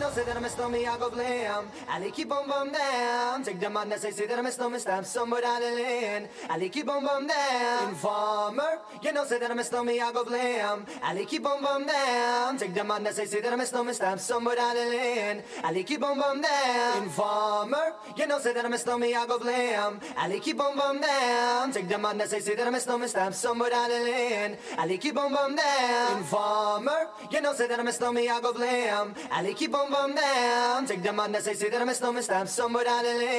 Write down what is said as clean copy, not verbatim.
know say that I'm a stormy, I go blam. I keep on bum down. Take the man that say that I'm a stormy, stab somewhere down the lane. I keep on bum down. Informer, you know say that I'm a stormy, I go blam. I keep on bum down. Take the man that say that I'm a stormy, stab somewhere down the lane. I keep on bum down. Informer, you know say that I'm a stormy, I go blam. I keep on bum down. Take the man that say that I'm a stormy, stab somewhere down the lane. I keep on bum down. Informer, you know say that I'm a stormy, I go blam. I keep on bum down. Take the man that say that I'm a stormy, stab somewhere down the lane.